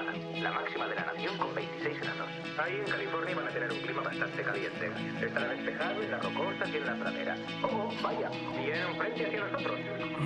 Arizona, la máxima de la nación con 26 grados. Ahí en California van a tener un clima bastante caliente. Estará despejado en las rocosas y en la pradera. Oh, vaya, bien frente hacia nosotros.